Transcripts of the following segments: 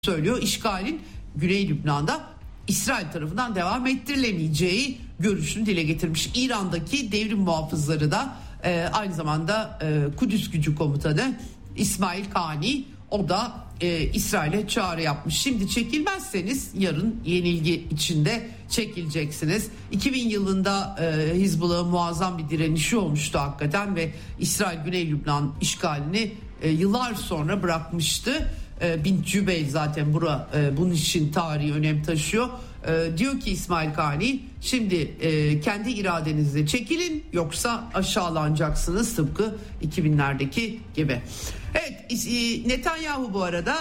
söylüyor. İşgalin Güney Lübnan'da İsrail tarafından devam ettirilemeyeceği görüşünü dile getirmiş. İran'daki devrim muhafızları da aynı zamanda Kudüs Gücü Komutanı İsmail Kani, o da İsrail'e çağrı yapmış. Şimdi çekilmezseniz yarın yenilgi içinde çekileceksiniz. 2000 yılında Hizbullah'ın muazzam bir direnişi olmuştu hakikaten ve İsrail Güney Lübnan işgalini yıllar sonra bırakmıştı. Bint Cübeyl zaten bunun için tarihi önem taşıyor. Diyor ki İsmail Kani, şimdi kendi iradenizle çekilin yoksa aşağılanacaksınız tıpkı 2000'lerdeki gibi. Evet, Netanyahu bu arada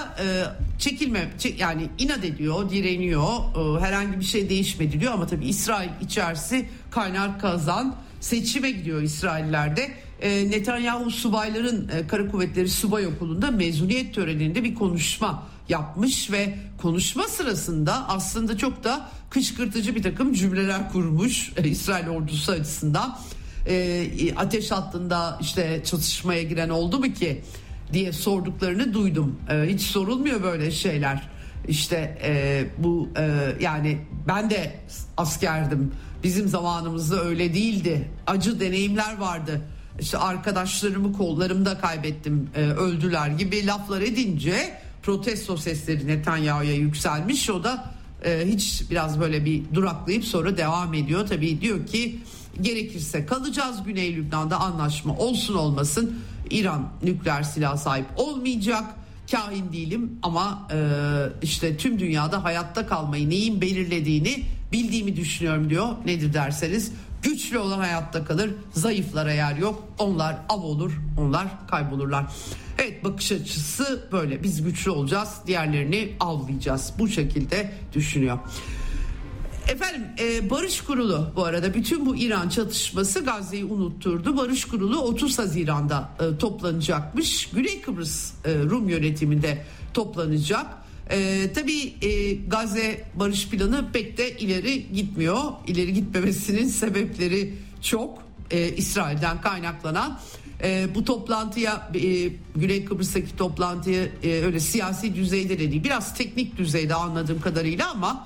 yani inat ediyor, direniyor, herhangi bir şey değişmedi diyor ama tabii İsrail içerisi kaynar kazan, seçime gidiyor İsraillerde. Netanyahu subayların Kara Kuvvetleri Subay Okulu'nda mezuniyet töreninde bir konuşma yapmış ve konuşma sırasında aslında çok da kışkırtıcı bir takım cümleler kurmuş İsrail ordusu açısından. Ateş hattında işte çatışmaya giren oldu mu ki diye sorduklarını duydum. Hiç sorulmuyor böyle şeyler. İşte yani ben de askerdim. Bizim zamanımızda öyle değildi. Acı deneyimler vardı. İşte arkadaşlarımı kollarımda kaybettim, öldüler gibi laflar edince protesto sesleri Netanyahu'ya yükselmiş. O da hiç biraz böyle bir duraklayıp sonra devam ediyor. Tabii diyor ki gerekirse kalacağız Güney Lübnan'da, anlaşma olsun olmasın İran nükleer silah sahip olmayacak. Kahin değilim ama işte tüm dünyada hayatta kalmayı neyin belirlediğini bildiğimi düşünüyorum diyor. Nedir derseniz, güçlü olan hayatta kalır, zayıflara yer yok. Onlar av olur, onlar kaybolurlar. Evet, bakış açısı böyle. Biz güçlü olacağız, diğerlerini avlayacağız. Bu şekilde düşünüyor. Efendim, Barış Kurulu bu arada bütün bu İran çatışması Gazze'yi unutturdu. Barış Kurulu 30 Haziran'da toplanacakmış. Güney Kıbrıs Rum yönetiminde toplanacak. Tabii Gazze barış planı pek de ileri gitmiyor. İleri gitmemesinin sebepleri çok. İsrail'den kaynaklanan. Bu toplantıya, Güney Kıbrıs'taki toplantıya öyle siyasi düzeyde de değil, biraz teknik düzeyde anladığım kadarıyla ama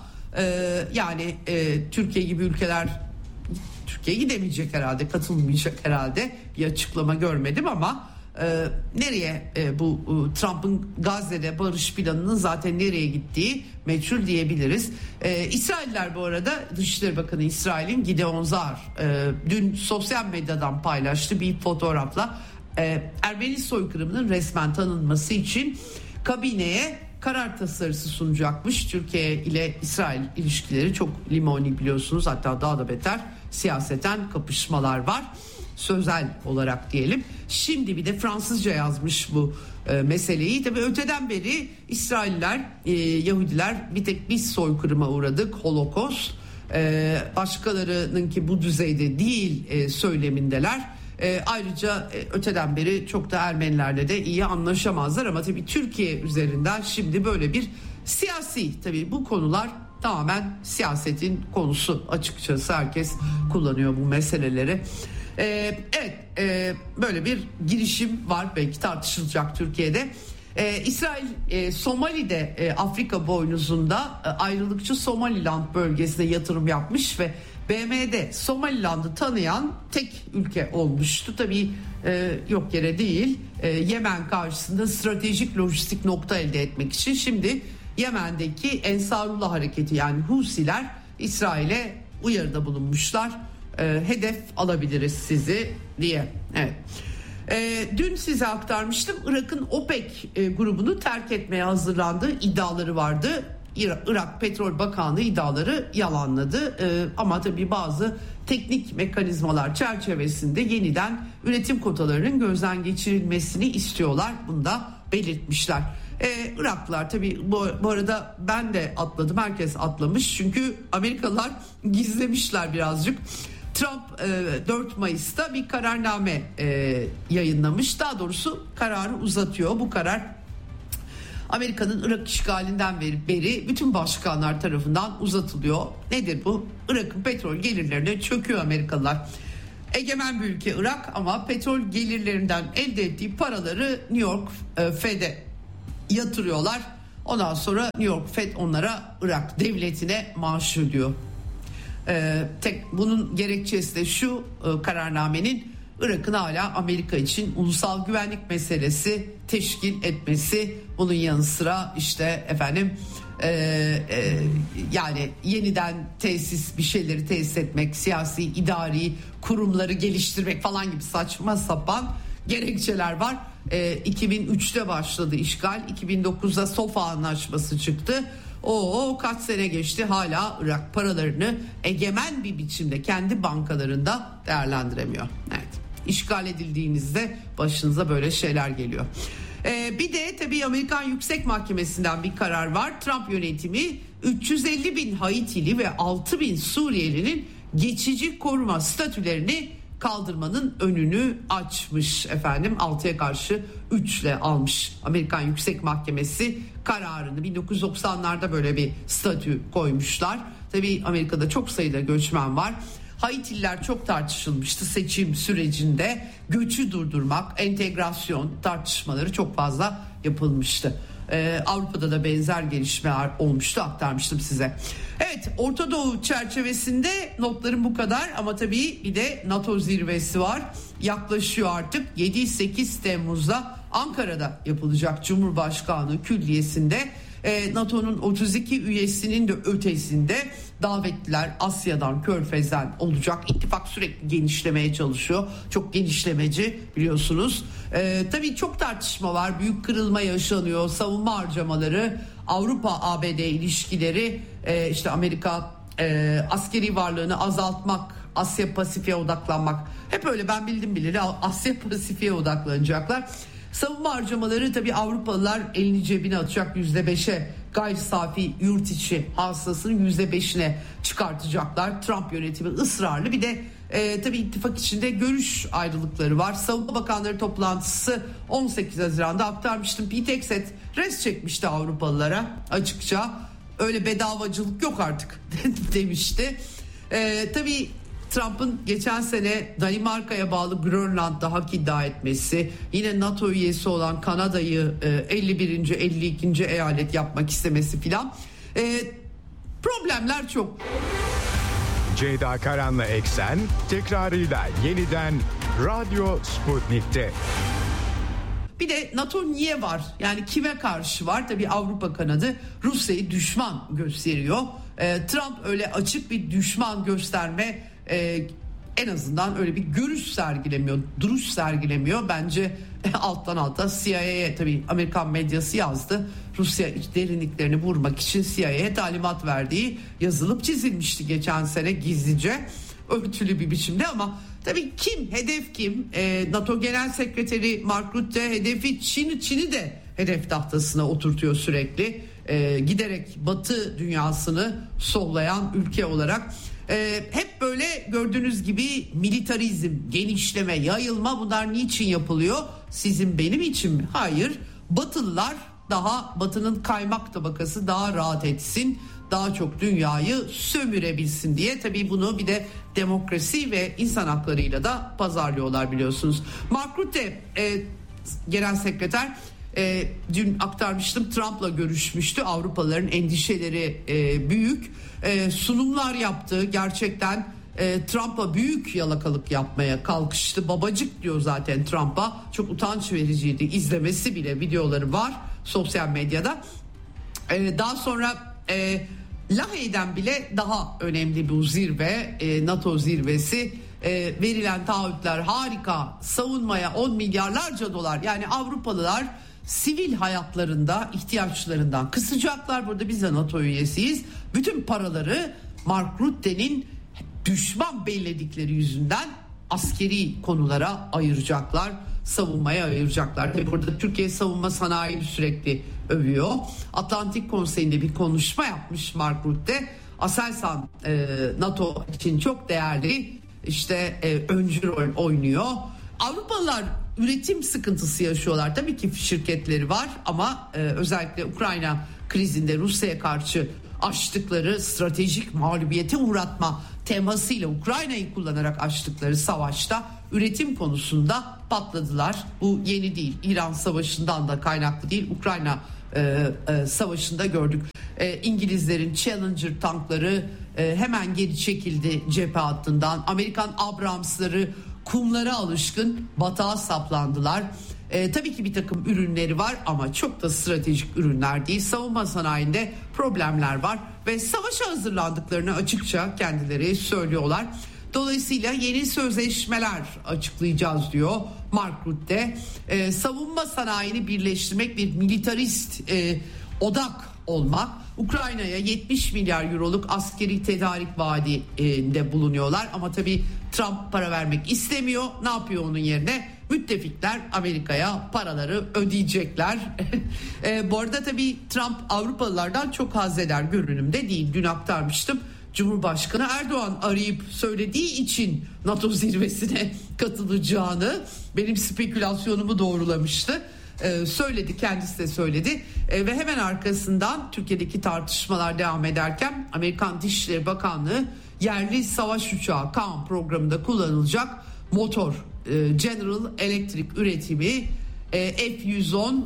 yani Türkiye gibi ülkeler, Türkiye gidemeyecek herhalde, katılmayacak herhalde, bir açıklama görmedim ama nereye bu Trump'ın Gazze'de barış planının zaten nereye gittiği meçhul diyebiliriz. İsrailler bu arada, Dışişleri Bakanı İsrail'in Gideon Sa'ar dün sosyal medyadan paylaştı bir fotoğrafla Ermeni soykırımının resmen tanınması için kabineye karar tasarısı sunacakmış. Türkiye ile İsrail ilişkileri çok limoni biliyorsunuz, hatta daha da beter siyaseten kapışmalar var. Sözel olarak diyelim. Şimdi bir de Fransızca yazmış bu meseleyi. Tabii öteden beri İsrailler, Yahudiler bir tek biz soykırıma uğradık, Holocaust. Başkalarınınki bu düzeyde değil söylemindeler. Ayrıca öteden beri çok da Ermenilerle de iyi anlaşamazlar ama tabii Türkiye üzerinden şimdi böyle bir siyasi, tabii bu konular tamamen siyasetin konusu, açıkçası herkes kullanıyor bu meseleleri. Evet, böyle bir girişim var, belki tartışılacak Türkiye'de. İsrail Somali'de Afrika boynuzunda ayrılıkçı Somaliland bölgesine yatırım yapmış ve BM'de Somaliland'ı tanıyan tek ülke olmuştu. Tabii yok yere değil, Yemen karşısında stratejik lojistik nokta elde etmek için şimdi Yemen'deki Ensarullah hareketi, yani Husiler İsrail'e uyarıda bulunmuşlar. Hedef alabiliriz sizi diye. Evet. Dün size aktarmıştım, Irak'ın OPEC grubunu terk etmeye hazırlandığı iddiaları vardı. Irak Petrol Bakanlığı iddiaları yalanladı. Ama tabii bazı teknik mekanizmalar çerçevesinde yeniden üretim kotalarının gözden geçirilmesini istiyorlar. Bunu da belirtmişler. Iraklılar tabii bu arada ben de atladım, herkes atlamış çünkü Amerikalılar gizlemişler birazcık. Trump 4 Mayıs'ta bir kararname yayınlamış, daha doğrusu kararı uzatıyor. Bu karar Amerika'nın Irak işgalinden beri bütün başkanlar tarafından uzatılıyor. Nedir bu? Irak'ın petrol gelirlerine çöküyor Amerikalılar. Egemen bir ülke Irak ama petrol gelirlerinden elde ettiği paraları New York Fed'e yatırıyorlar. Ondan sonra New York Fed onlara Irak devletine maaş ödüyor. Bunun gerekçesi de şu, kararnamenin Irak'ın hala Amerika için ulusal güvenlik meselesi teşkil etmesi. Bunun yanı sıra işte yani yeniden bir şeyleri tesis etmek, siyasi idari kurumları geliştirmek falan gibi saçma sapan gerekçeler var. 2003'te başladı işgal, 2009'da SOFA anlaşması çıktı. Kaç sene geçti, hala Irak paralarını egemen bir biçimde kendi bankalarında değerlendiremiyor. Evet, işgal edildiğinizde başınıza böyle şeyler geliyor. Bir de tabii Amerikan Yüksek Mahkemesi'nden bir karar var. Trump yönetimi 350 bin Haitili ve 6 bin Suriyelinin geçici koruma statülerini kaldırmanın önünü açmış efendim. 6'ya karşı 3'le almış Amerikan Yüksek Mahkemesi kararını. 1990'larda böyle bir statü koymuşlar. Tabii Amerika'da çok sayıda göçmen var. Haitililer çok tartışılmıştı seçim sürecinde. Göçü durdurmak, entegrasyon tartışmaları çok fazla yapılmıştı. Avrupa'da da benzer gelişmeler olmuştu, aktarmıştım size. Evet, Orta Doğu çerçevesinde notlarım bu kadar ama tabii bir de NATO zirvesi var. Yaklaşıyor artık. 7-8 Temmuz'da Ankara'da yapılacak Cumhurbaşkanlığı Külliyesi'nde. NATO'nun 32 üyesinin de ötesinde davetliler Asya'dan, Körfez'den olacak. İttifak sürekli genişlemeye çalışıyor. Çok genişlemeci biliyorsunuz. Tabii çok tartışma var. Büyük kırılma yaşanıyor. Savunma harcamaları, Avrupa-ABD ilişkileri, işte Amerika askeri varlığını azaltmak, Asya Pasifik'e odaklanmak. Hep öyle, ben bildim bileli Asya Pasifik'e odaklanacaklar. Savunma harcamaları tabii Avrupalılar elini cebine atacak, %5'e gayri safi yurt içi hasılasının %5'ine çıkartacaklar. Trump yönetimi ısrarlı. Bir de tabii ittifak içinde görüş ayrılıkları var. Savunma Bakanları toplantısı 18 Haziran'da aktarmıştım. Pete Hegseth res çekmişti Avrupalılara açıkça. Öyle bedavacılık yok artık demişti. Tabii Trump'ın geçen sene Danimarka'ya bağlı Grönland'da hak iddia etmesi, yine NATO üyesi olan Kanada'yı 51. 52. eyalet yapmak istemesi filan, problemler çok. Ceyda Karan'la Eksen tekrarıyla yeniden Radyo Sputnik'te. Bir de NATO niye var? Yani kime karşı var? Tabii Avrupa kanadı Rusya'yı düşman gösteriyor. Trump öyle açık bir düşman gösterme, en azından öyle bir görüş sergilemiyor, duruş sergilemiyor. Bence alttan alta CIA'ye, tabii Amerikan medyası yazdı. Rusya derinliklerini vurmak için CIA'ye talimat verdiği yazılıp çizilmişti geçen sene gizlice, örtülü bir biçimde. Ama tabii hedef kim? NATO Genel Sekreteri Mark Rutte hedefi Çin'i de hedef tahtasına oturtuyor sürekli. Giderek Batı dünyasını sollayan ülke olarak. Hep böyle gördüğünüz gibi militarizm, genişleme, yayılma, bunlar niçin yapılıyor? Sizin benim için mi? Hayır. Batılılar, Batı'nın kaymak tabakası daha rahat etsin, daha çok dünyayı sömürebilsin diye. Tabii bunu bir de demokrasi ve insan haklarıyla da pazarlıyorlar biliyorsunuz. Mark Rutte genel sekreter, dün aktarmıştım, Trump'la görüşmüştü. Avrupalıların endişeleri büyük. Sunumlar yaptı. Gerçekten Trump'a büyük yalakalık yapmaya kalkıştı. Babacık diyor zaten Trump'a. Çok utanç vericiydi. İzlemesi bile, videoları var sosyal medyada. Daha sonra Lahey'den bile daha önemli bu zirve, NATO zirvesi. Verilen taahhütler harika. Savunmaya 10 milyarlarca dolar. Yani Avrupalılar sivil hayatlarında ihtiyaçlarından kısacaklar. Burada biz de NATO üyesiyiz. Bütün paraları Mark Rutte'nin düşman belledikleri yüzünden askeri konulara ayıracaklar, savunmaya ayıracaklar. Tabii burada Türkiye savunma sanayini sürekli övüyor. Atlantik Konseyi'nde bir konuşma yapmış Mark Rutte. Aselsan NATO için çok değerli, işte öncü rol oynuyor. Avrupalılar üretim sıkıntısı yaşıyorlar. Tabii ki şirketleri var ama özellikle Ukrayna krizinde Rusya'ya karşı açtıkları stratejik mağlubiyete uğratma temasıyla Ukrayna'yı kullanarak açtıkları savaşta üretim konusunda patladılar. Bu yeni değil. İran Savaşı'ndan da kaynaklı değil. Ukrayna Savaşı'nda gördük. İngilizlerin Challenger tankları hemen geri çekildi cephe hattından. Amerikan Abrams'ları kumlara alışkın batağa saplandılar. Tabii ki bir takım ürünleri var ama çok da stratejik ürünler değil. Savunma sanayinde problemler var ve savaşa hazırlandıklarını açıkça kendileri söylüyorlar. Dolayısıyla yeni sözleşmeler açıklayacağız diyor Mark Rutte. Savunma sanayini birleştirmek, bir militarist odak olmak. Ukrayna'ya 70 milyar euroluk askeri tedarik vaadinde bulunuyorlar ama tabii Trump para vermek istemiyor. Ne yapıyor onun yerine? Müttefikler Amerika'ya paraları ödeyecekler. Bu arada tabii Trump Avrupalılardan çok haz eder görünümde değil. Dün aktarmıştım. Cumhurbaşkanı Erdoğan arayıp söylediği için NATO zirvesine katılacağını, benim spekülasyonumu doğrulamıştı. Söyledi, kendisi de söyledi ve hemen arkasından Türkiye'deki tartışmalar devam ederken Amerikan Dışişleri Bakanlığı yerli savaş uçağı Kaan programında kullanılacak motor General Electric üretimi F-110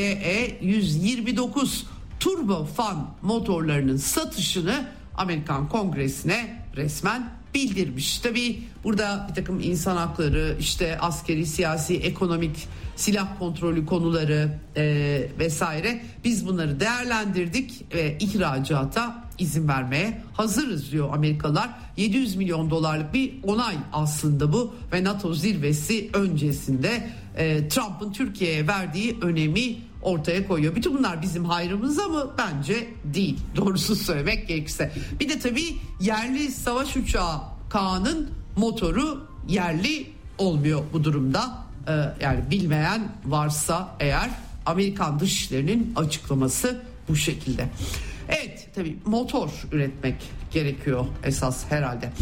GE-129 turbofan motorlarının satışını Amerikan Kongresi'ne resmen bildirmiş. Tabii burada bir takım insan hakları, işte askeri, siyasi, ekonomik, silah kontrolü konuları vesaire, biz bunları değerlendirdik ve ihracata izin vermeye hazırız diyor Amerikalılar. 700 milyon dolarlık bir onay aslında bu ve NATO zirvesi öncesinde Trump'ın Türkiye'ye verdiği önemi ortaya koyuyor. Bütün bunlar bizim hayrımıza mı? Bence değil. Doğrusu söylemek gerekirse. Bir de tabii yerli savaş uçağı Kaan'ın motoru yerli olmuyor bu durumda. Yani bilmeyen varsa eğer, Amerikan Dışişleri'nin açıklaması bu şekilde. Evet, tabii motor üretmek gerekiyor esas herhalde.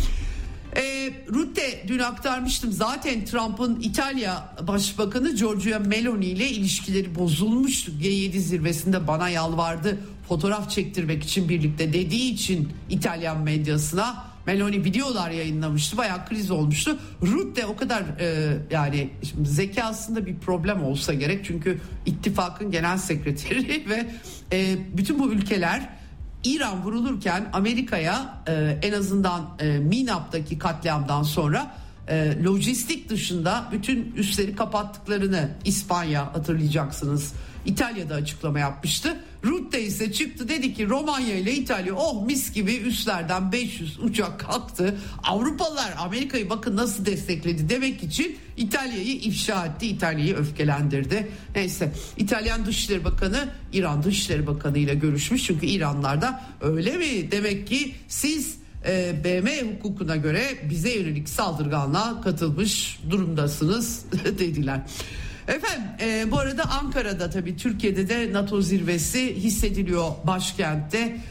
Rutte dün aktarmıştım zaten, Trump'ın İtalya Başbakanı Giorgia Meloni ile ilişkileri bozulmuştu. G7 zirvesinde bana yalvardı fotoğraf çektirmek için birlikte dediği için İtalyan medyasına Meloni videolar yayınlamıştı. Bayağı kriz olmuştu. Rutte o kadar yani şimdi zekasında bir problem olsa gerek. Çünkü ittifakın genel sekreteri ve bütün bu ülkeler İran vurulurken Amerika'ya en azından Minap'taki katliamdan sonra lojistik dışında bütün üsleri kapattıklarını, İspanya hatırlayacaksınız, İtalya'da açıklama yapmıştı. Rutte ise çıktı, dedi ki Romanya ile İtalya mis gibi üslerden 500 uçak kalktı. Avrupalılar Amerika'yı bakın nasıl destekledi demek için İtalya'yı ifşa etti, İtalya'yı öfkelendirdi. Neyse, İtalyan Dışişleri Bakanı İran Dışişleri Bakanı ile görüşmüş. Çünkü İranlar da öyle mi, demek ki siz BM hukukuna göre bize yönelik saldırganlığa katılmış durumdasınız dediler. Efendim bu arada Ankara'da, tabii Türkiye'de de NATO zirvesi hissediliyor başkentte.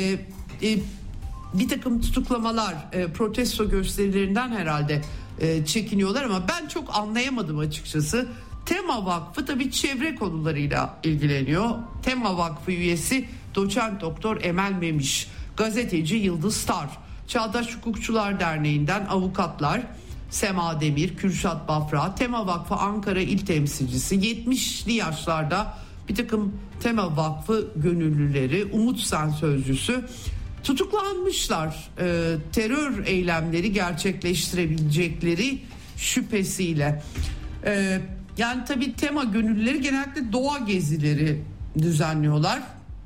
Bir takım tutuklamalar, protesto gösterilerinden herhalde çekiniyorlar ama ben çok anlayamadım açıkçası. Tema Vakfı tabii çevre konularıyla ilgileniyor. Tema Vakfı üyesi Doçent Doktor Emel Memiş, gazeteci Yıldız Star, Çağdaş Hukukçular Derneği'nden avukatlar Sema Demir, Kürşat Bafra, Tema Vakfı Ankara İl Temsilcisi, 70'li yaşlarda bir takım Tema Vakfı gönüllüleri, Umut Sen sözcüsü tutuklanmışlar. Terör eylemleri gerçekleştirebilecekleri şüphesiyle. Yani tabii Tema gönüllüleri genellikle doğa gezileri düzenliyorlar.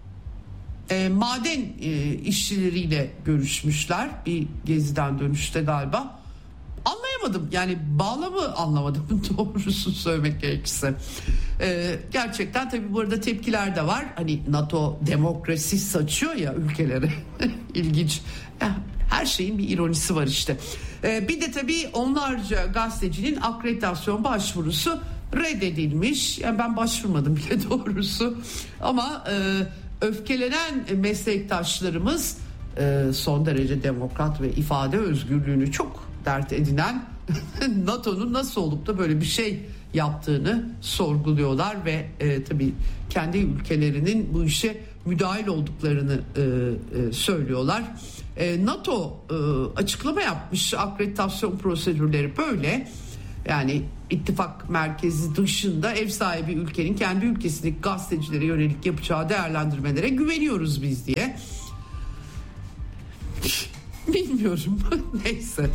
Maden işçileriyle görüşmüşler bir geziden dönüşte galiba. Anlayamadım, yani bağlamı anlamadım doğrusu söylemek gerekirse. Gerçekten tabii bu arada tepkiler de var. Hani NATO demokrasi saçıyor ya ülkelere. İlginç. Her şeyin bir ironisi var işte. Bir de tabii onlarca gazetecinin akreditasyon başvurusu reddedilmiş. Yani ben başvurmadım bile doğrusu. Ama öfkelenen meslektaşlarımız son derece demokrat ve ifade özgürlüğünü çok dert edinen NATO'nun nasıl olup da böyle bir şey yaptığını sorguluyorlar ve tabii kendi ülkelerinin bu işe müdahil olduklarını söylüyorlar. NATO açıklama yapmış, akreditasyon prosedürleri böyle. Yani ittifak merkezi dışında ev sahibi ülkenin kendi ülkesindeki gazetecilere yönelik yapacağı değerlendirmelere güveniyoruz biz diye. Bilmiyorum. Neyse.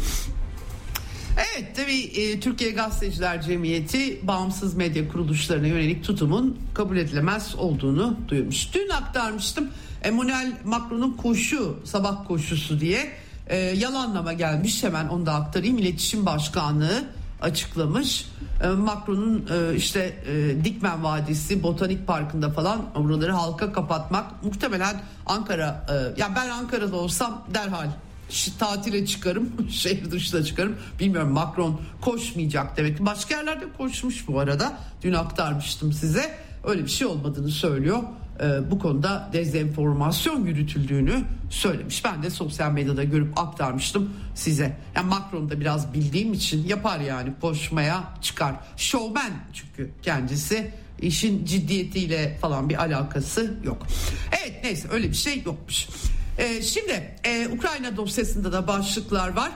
Evet, tabii Türkiye Gazeteciler Cemiyeti bağımsız medya kuruluşlarına yönelik tutumun kabul edilemez olduğunu duyurmuş. Dün aktarmıştım, Emmanuel Macron'un sabah koşusu diye yalanlama gelmiş. Hemen onu da aktarayım. İletişim Başkanlığı açıklamış. Macron'un Dikmen Vadisi, Botanik Parkı'nda falan oraları halka kapatmak muhtemelen Ankara, ben Ankara'da olsam derhal tatile çıkarım, şehir dışına çıkarım. Bilmiyorum, Macron koşmayacak demek ki. Başka yerlerde koşmuş bu arada. Dün aktarmıştım size. Öyle bir şey olmadığını söylüyor. Bu konuda dezenformasyon yürütüldüğünü söylemiş. Ben de sosyal medyada görüp aktarmıştım size. Yani Macron da biraz bildiğim için yapar, yani koşmaya çıkar. Şovmen çünkü kendisi. İşin ciddiyetiyle falan bir alakası yok. Evet, neyse, öyle bir şey yokmuş. Şimdi Ukrayna dosyasında da başlıklar var.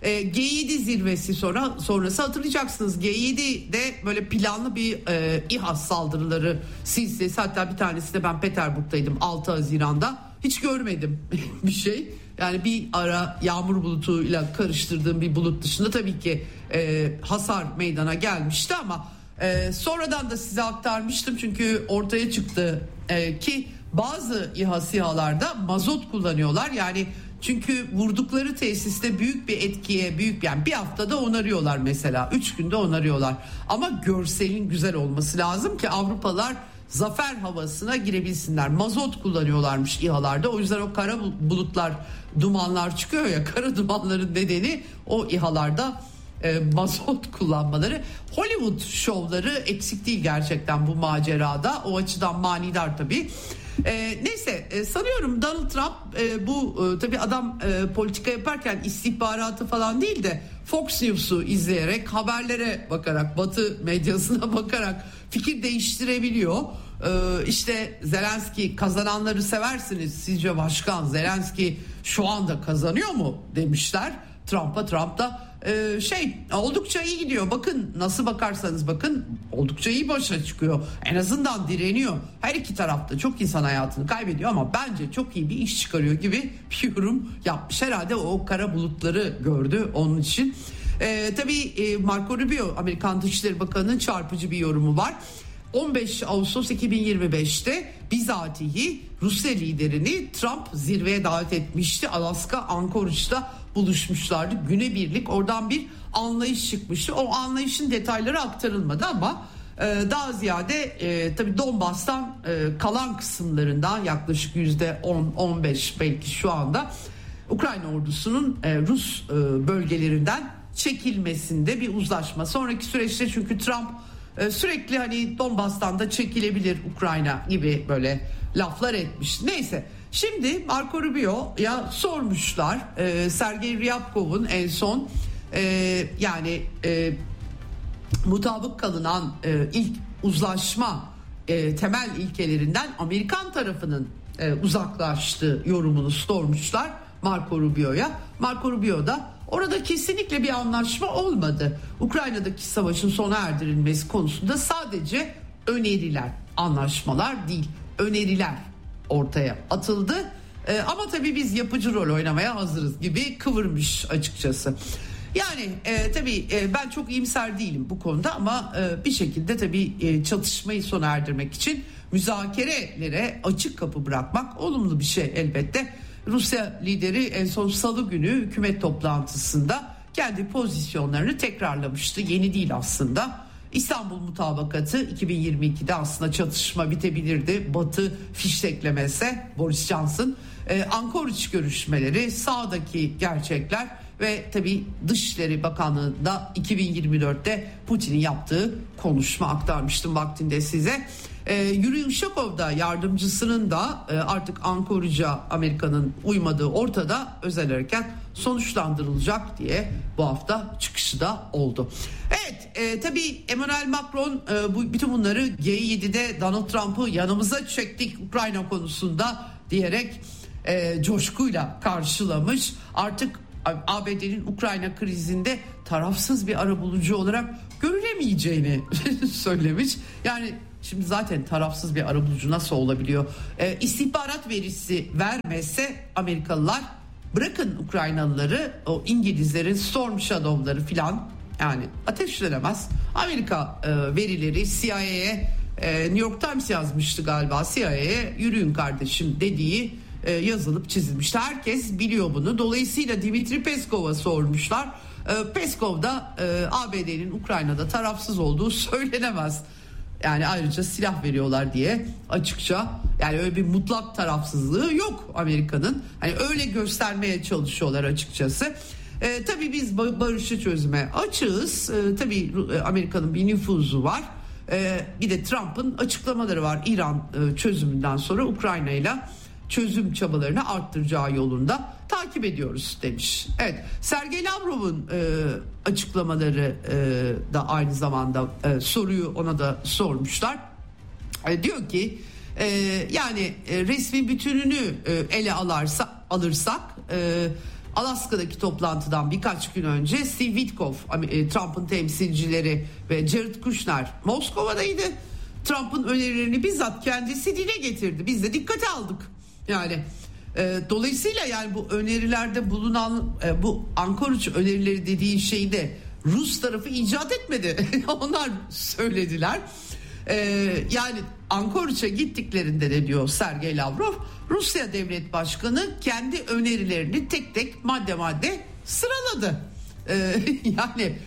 G7 zirvesi sonrası hatırlayacaksınız, G7'de böyle planlı bir İHA saldırıları silsilesi, hatta bir tanesi de ben Peterburg'daydım 6 Haziran'da, hiç görmedim bir şey. Yani bir ara yağmur bulutuyla karıştırdığım bir bulut dışında tabii ki hasar meydana gelmişti ama sonradan da size aktarmıştım çünkü ortaya çıktı ki bazı İHA SİHA'larda mazot kullanıyorlar. Yani çünkü vurdukları tesiste büyük bir etkiye, yani bir haftada onarıyorlar mesela, 3 günde onarıyorlar. Ama görselin güzel olması lazım ki Avrupalılar zafer havasına girebilsinler. Mazot kullanıyorlarmış İHA'larda. O yüzden o kara bulutlar, dumanlar çıkıyor ya, kara dumanların nedeni o İHA'larda mazot kullanmaları. Hollywood şovları eksik değil gerçekten bu macerada. O açıdan manidar tabii. Neyse, sanıyorum Donald Trump tabii adam politika yaparken istihbaratı falan değil de Fox News'u izleyerek, haberlere bakarak, Batı medyasına bakarak fikir değiştirebiliyor. İşte Zelenski, kazananları seversiniz, sizce başkan Zelenski şu anda kazanıyor mu demişler Trump'a. Trump da oldukça iyi gidiyor, bakın nasıl bakarsanız bakın oldukça iyi başa çıkıyor, en azından direniyor, her iki tarafta çok insan hayatını kaybediyor ama bence çok iyi bir iş çıkarıyor gibi bir yorum yapmış. Herhalde o kara bulutları gördü onun için. Tabii Marco Rubio, Amerikan Dışişleri Bakanı'nın çarpıcı bir yorumu var. 15 Ağustos 2025'te bizatihi Rusya liderini Trump zirveye davet etmişti. Alaska Anchorage'da buluşmuşlardı. Günebirlik oradan bir anlayış çıkmıştı. O anlayışın detayları aktarılmadı ama daha ziyade tabii Donbas'tan kalan kısımlarından yaklaşık %10-15 belki şu anda Ukrayna ordusunun Rus bölgelerinden çekilmesinde bir uzlaşma. Sonraki süreçte çünkü Trump sürekli hani Donbas'tan da çekilebilir Ukrayna gibi böyle laflar etmiş. Neyse, şimdi Marco Rubio'ya sormuşlar. Sergey Ryabkov'un en son mutabık kalınan ilk uzlaşma temel ilkelerinden Amerikan tarafının uzaklaştığı yorumunu sormuşlar Marco Rubio'ya. Marco Rubio da orada kesinlikle bir anlaşma olmadı. Ukrayna'daki savaşın sona erdirilmesi konusunda sadece öneriler, anlaşmalar değil, öneriler ortaya atıldı. Ama tabii biz yapıcı rol oynamaya hazırız gibi kıvırmış açıkçası. Yani tabii ben çok iyimser değilim bu konuda ama bir şekilde tabii çatışmayı sona erdirmek için müzakerelere açık kapı bırakmak olumlu bir şey elbette. Rusya lideri en son Salı günü hükümet toplantısında kendi pozisyonlarını tekrarlamıştı. Yeni değil aslında. İstanbul Mutabakatı 2022'de aslında çatışma bitebilirdi. Batı fişteklemese Boris Johnson. Anchorage görüşmeleri, sağdaki gerçekler ve tabii Dışişleri Bakanlığı'nda 2024'te Putin'in yaptığı konuşma aktarmıştım vaktinde size. Yuri Ushakov da yardımcısının da artık Anchorage'a Amerika'nın uymadığı ortada, özel harekat sonuçlandırılacak diye bu hafta çıkışı da oldu. Evet, tabii Emmanuel Macron bütün bunları G7'de Donald Trump'ı yanımıza çektik Ukrayna konusunda diyerek coşkuyla karşılamış. Artık ABD'nin Ukrayna krizinde tarafsız bir arabulucu olarak veremeyeceğini söylemiş. Yani şimdi zaten tarafsız bir arabulucu nasıl olabiliyor? İstihbarat verisi vermezse Amerikalılar, bırakın Ukraynalıları, o İngilizlerin Storm Shadow'ları filan yani ateşlenemez. Amerika verileri CIA'ye, New York Times yazmıştı galiba, CIA'ye yürüyün kardeşim dediği yazılıp çizilmişti. Herkes biliyor bunu. Dolayısıyla Dimitri Peskov'a sormuşlar. Peskov da ABD'nin Ukrayna'da tarafsız olduğu söylenemez. Yani ayrıca silah veriyorlar diye açıkça, yani öyle bir mutlak tarafsızlığı yok Amerika'nın. Hani öyle göstermeye çalışıyorlar açıkçası. Tabii biz barışı çözüme açığız. Tabii Amerika'nın bir nüfuzu var. Bir de Trump'ın açıklamaları var. İran çözümünden sonra Ukrayna'yla çözüm çabalarını arttıracağı yolunda takip ediyoruz demiş. Evet, Sergey Lavrov'un açıklamaları da aynı zamanda soruyu ona da sormuşlar. Diyor ki yani resmi bütününü ele alırsak Alaska'daki toplantıdan birkaç gün önce Steve Witkoff, Trump'ın temsilcileri ve Jared Kushner Moskova'daydı. Trump'ın önerilerini bizzat kendisi dile getirdi. Biz de dikkate aldık. Yani dolayısıyla yani bu önerilerde bulunan bu Anchorage önerileri dediği şeyi de Rus tarafı icat etmedi. Onlar söylediler. Yani Anchorage'a gittiklerinde de diyor Sergey Lavrov, Rusya Devlet Başkanı kendi önerilerini tek tek madde madde sıraladı. Yani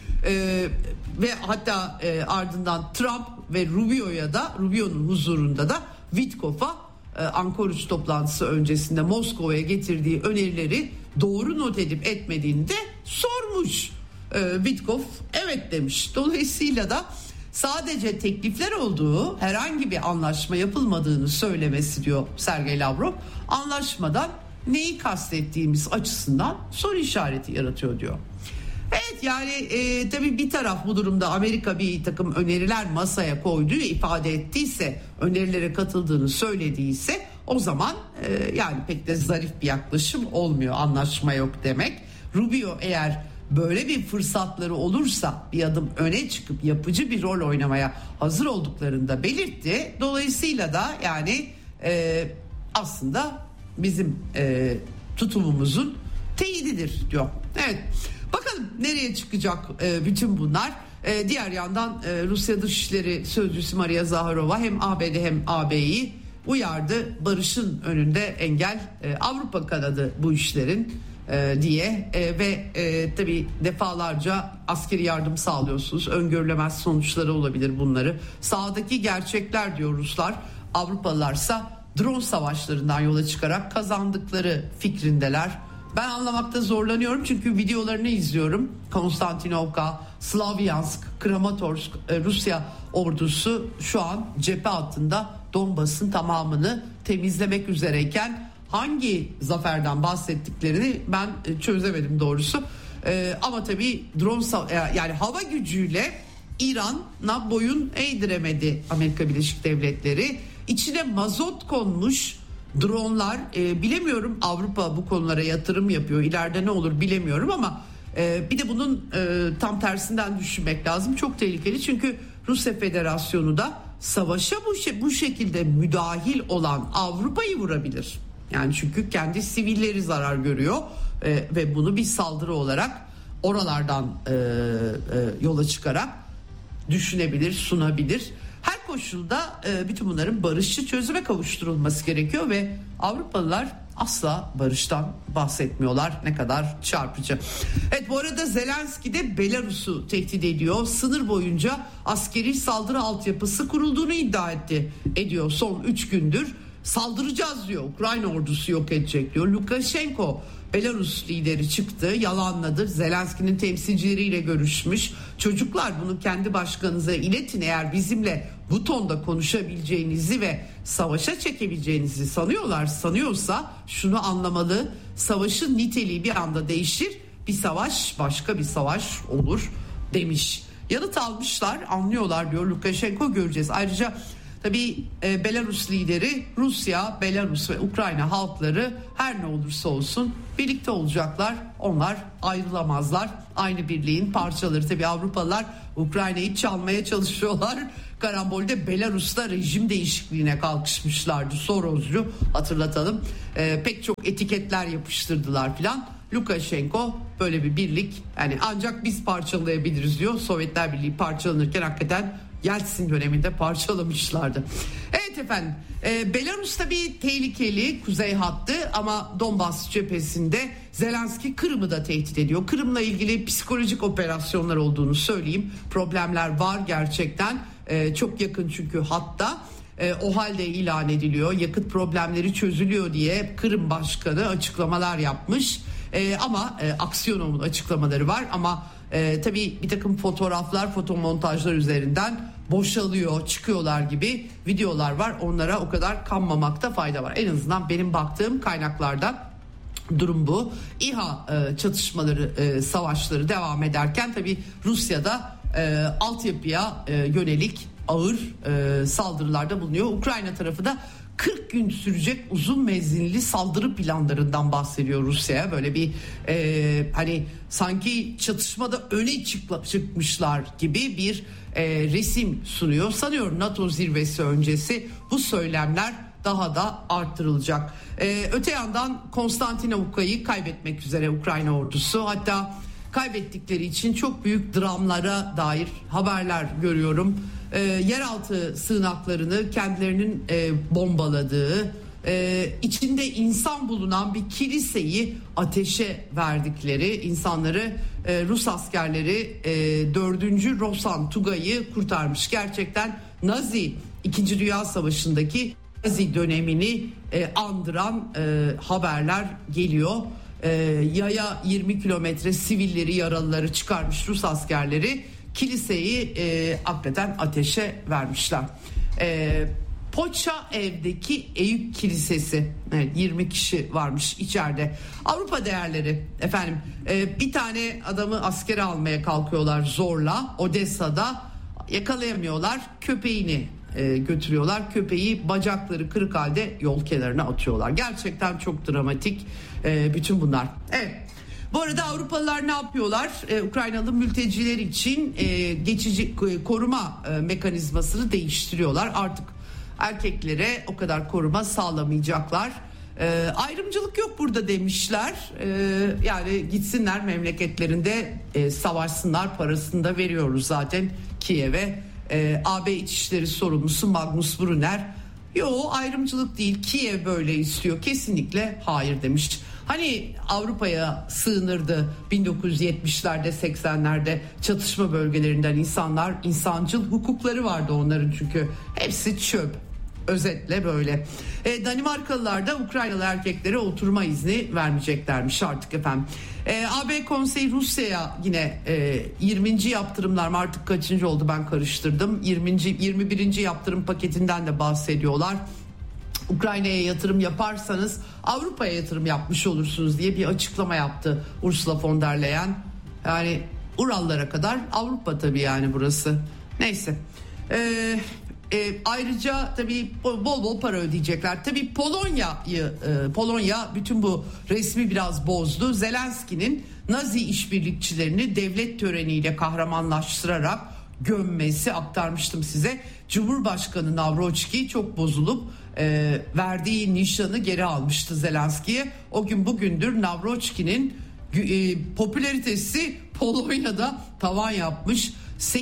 ve hatta ardından Trump ve Rubio'nun huzurunda da Witkoff'a Anchorage toplantısı öncesinde Moskova'ya getirdiği önerileri doğru not edip etmediğini de sormuş. Witkoff evet demiş. Dolayısıyla da sadece teklifler olduğu, herhangi bir anlaşma yapılmadığını söylemesi diyor Sergey Lavrov, anlaşmadan neyi kastettiğimiz açısından soru işareti yaratıyor diyor. Evet, yani tabii bir taraf bu durumda Amerika bir takım öneriler masaya koyduğu ifade ettiyse, önerilere katıldığını söylediyse, o zaman yani pek de zarif bir yaklaşım olmuyor, anlaşma yok demek. Rubio eğer böyle bir fırsatları olursa bir adım öne çıkıp yapıcı bir rol oynamaya hazır olduklarını da belirtti. Dolayısıyla da yani aslında bizim tutumumuzun teyididir diyor. Evet, bakalım nereye çıkacak bütün bunlar. Diğer yandan Rusya Dışişleri Sözcüsü Maria Zaharova hem ABD hem AB'yi uyardı. Barışın önünde engel Avrupa kanadı bu işlerin diye ve tabii defalarca askeri yardım sağlıyorsunuz. Öngörülemez sonuçları olabilir bunları. Sahadaki gerçekler diyor Ruslar. Avrupalılarsa drone savaşlarından yola çıkarak kazandıkları fikrindeler. Ben anlamakta zorlanıyorum çünkü videolarını izliyorum. Konstantinovka, Slavyansk, Kramatorsk, Rusya ordusu şu an cephe hattında Donbas'ın tamamını temizlemek üzereyken hangi zaferden bahsettiklerini ben çözemedim doğrusu. Ama tabii drone yani hava gücüyle İran'a boyun eğdiremedi Amerika Birleşik Devletleri. İçine mazot konmuş dronlar, bilemiyorum, Avrupa bu konulara yatırım yapıyor. İleride ne olur bilemiyorum ama bir de bunun tam tersinden düşünmek lazım. Çok tehlikeli çünkü Rusya Federasyonu da savaşa bu şekilde müdahil olan Avrupa'yı vurabilir. Yani çünkü kendi sivilleri zarar görüyor ve bunu bir saldırı olarak oralardan yola çıkarak düşünebilir, sunabilir. Her koşulda bütün bunların barışçı çözüme kavuşturulması gerekiyor ve Avrupalılar asla barıştan bahsetmiyorlar. Ne kadar çarpıcı. Evet, bu arada Zelenski de Belarus'u tehdit ediyor. Sınır boyunca askeri saldırı altyapısı kurulduğunu iddia ediyor son 3 gündür. Saldıracağız diyor. Ukrayna ordusu yok edecek diyor. Lukashenko, Belarus lideri, çıktı, yalanladı. Zelenski'nin temsilcileriyle görüşmüş. Çocuklar, bunu kendi başkanınıza iletin. Eğer bizimle bu tonda konuşabileceğinizi ve savaşa çekebileceğinizi sanıyorsa şunu anlamalı. Savaşın niteliği bir anda değişir. Bir savaş başka bir savaş olur demiş. Yanıt almışlar, anlıyorlar diyor Lukashenko, göreceğiz. Ayrıca Tabii Belarus lideri Rusya, Belarus ve Ukrayna halkları her ne olursa olsun birlikte olacaklar. Onlar ayrılamazlar. Aynı birliğin parçaları. Tabii Avrupalılar Ukrayna'yı çalmaya çalışıyorlar. Karambol'de Belarus'ta rejim değişikliğine kalkışmışlardı. Soroscu, hatırlatalım. Pek çok etiketler yapıştırdılar filan. Lukashenko böyle bir birlik, yani ancak biz parçalayabiliriz diyor. Sovyetler Birliği parçalanırken hakikaten Yeltsin döneminde parçalamışlardı. Evet efendim, Belarus tabii tehlikeli kuzey hattı ama Donbas cephesinde Zelenski Kırım'ı da tehdit ediyor. Kırım'la ilgili psikolojik operasyonlar olduğunu söyleyeyim. Problemler var gerçekten. Çok yakın çünkü hatta. O halde ilan ediliyor. Yakıt problemleri çözülüyor diye Kırım Başkanı açıklamalar yapmış. Ama Aksiyonow'un açıklamaları var ama tabii bir takım fotoğraflar, fotomontajlar üzerinden boşalıyor, çıkıyorlar gibi videolar var. Onlara o kadar kanmamakta fayda var. En azından benim baktığım kaynaklarda durum bu. İHA çatışmaları, savaşları devam ederken tabii Rusya'da altyapıya yönelik ağır saldırılarda bulunuyor. Ukrayna tarafı da 40 gün sürecek uzun menzilli saldırı planlarından bahsediyor Rusya'ya. Böyle bir hani sanki çatışmada öne çıkmışlar gibi bir resim sunuyor. Sanıyorum NATO zirvesi öncesi bu söylemler daha da arttırılacak. Öte yandan Konstantinovka'yı kaybetmek üzere Ukrayna ordusu, hatta kaybettikleri için çok büyük dramlara dair haberler görüyorum. Yeraltı sığınaklarını kendilerinin bombaladığı, içinde insan bulunan bir kiliseyi ateşe verdikleri, insanları Rus askerleri 4. Rosan Tugay'ı kurtarmış. Gerçekten Nazi 2. Dünya Savaşı'ndaki Nazi dönemini andıran haberler geliyor. Yaya 20 kilometre sivilleri, yaralıları çıkarmış Rus askerleri, kiliseyi hakikaten ateşe vermişler. Poçaev'deki Eyüp Kilisesi, evet, 20 kişi varmış içeride. Avrupa değerleri efendim, bir tane adamı askere almaya kalkıyorlar zorla Odessa'da, yakalayamıyorlar, köpeğini götürüyorlar, köpeği bacakları kırık halde yol kenarına atıyorlar. Gerçekten çok dramatik bütün bunlar. Evet. Bu arada Avrupalılar ne yapıyorlar? Ukraynalı mülteciler için geçici koruma mekanizmasını değiştiriyorlar. Artık erkeklere o kadar koruma sağlamayacaklar. Ayrımcılık yok burada demişler. Yani gitsinler memleketlerinde savaşsınlar, parasını da veriyoruz zaten Kiev'e. AB İçişleri Sorumlusu Magnus Brunner, yo ayrımcılık değil, Kiev böyle istiyor, kesinlikle hayır demiş. Hani Avrupa'ya sığınırdı 1970'lerde 80'lerde çatışma bölgelerinden insanlar, insancıl hukukları vardı onların, çünkü hepsi çöp. Özetle böyle. Danimarkalılar da Ukraynalı erkeklere oturma izni vermeyeceklermiş artık efendim. AB Konseyi Rusya'ya yine 20. yaptırımlar mı, artık kaçıncı oldu ben karıştırdım. 21. yaptırım paketinden de bahsediyorlar. Ukrayna'ya yatırım yaparsanız Avrupa'ya yatırım yapmış olursunuz diye bir açıklama yaptı Ursula von der Leyen. Yani Urallara kadar Avrupa tabii, yani burası. Neyse. Ayrıca tabii bol bol para ödeyecekler. Tabii Polonya bütün bu resmi biraz bozdu. Zelenski'nin Nazi işbirlikçilerini devlet töreniyle kahramanlaştırarak gömmesi, aktarmıştım size. Cumhurbaşkanı Nawroczki çok bozulup verdiği nişanı geri almıştı Zelenski'ye. O gün bugündür Nawroczki'nin popülaritesi Polonya'da tavan yapmış.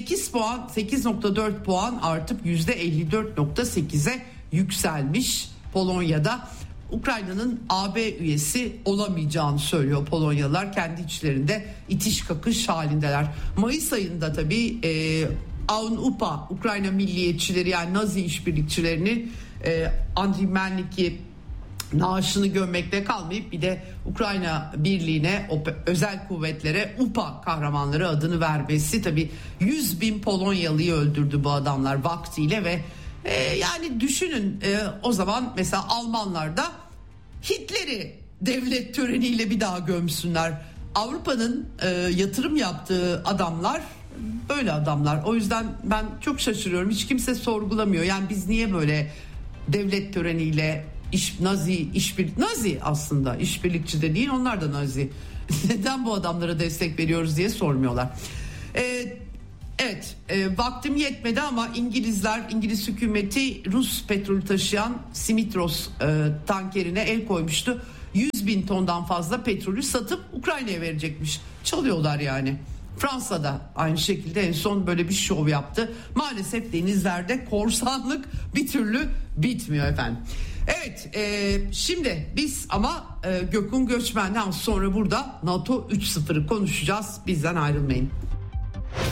8.4 puan artıp %54.8'e yükselmiş Polonya'da. Ukrayna'nın AB üyesi olamayacağını söylüyor Polonyalılar. Kendi içlerinde itiş kakış halindeler. Mayıs ayında tabii UPA, Ukrayna milliyetçileri, yani Nazi işbirlikçilerini Andriy Melnik'i naaşını gömmekle kalmayıp bir de Ukrayna Birliği'ne, özel kuvvetlere UPA kahramanları adını vermesi, tabii 100.000 Polonyalı'yı öldürdü bu adamlar vaktiyle ve yani düşünün, o zaman mesela Almanlar da Hitler'i devlet töreniyle bir daha gömsünler. Avrupa'nın yatırım yaptığı adamlar böyle adamlar. O yüzden ben çok şaşırıyorum. Hiç kimse sorgulamıyor. Yani biz niye böyle devlet töreniyle Nazi aslında işbirlikçi de değil, onlar da Nazi. Neden bu adamlara destek veriyoruz diye sormuyorlar. Evet, vaktim yetmedi ama İngiliz hükümeti Rus petrolü taşıyan Simitros tankerine el koymuştu. 100.000 tondan fazla petrolü satıp Ukrayna'ya verecekmiş. Çalıyorlar yani. Fransa'da aynı şekilde en son böyle bir şov yaptı. Maalesef denizlerde korsanlık bir türlü bitmiyor efendim. Evet, şimdi biz ama Gökhan Göçmen'den sonra burada NATO 3.0'ı konuşacağız. Bizden ayrılmayın.